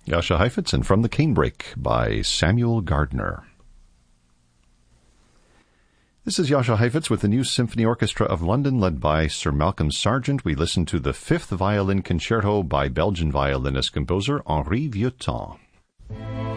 Jascha Heifetz and From the Canebrake by Samuel Gardner. This is Jascha Heifetz with the New Symphony Orchestra of London, led by Sir Malcolm Sargent. We listen to the Fifth Violin Concerto by Belgian violinist-composer Henri Vieuxtemps.